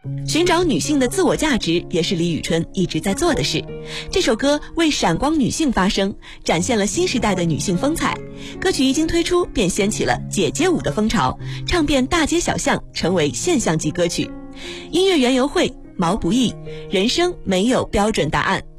寻找女性的自我价值也是李宇春一直在做的事。这首歌为闪光女性发声，展现了新时代的女性风采。歌曲一经推出，便掀起了姐姐舞的风潮，唱遍大街小巷，成为现象级歌曲。音乐园游会，毛不易，人生没有标准答案。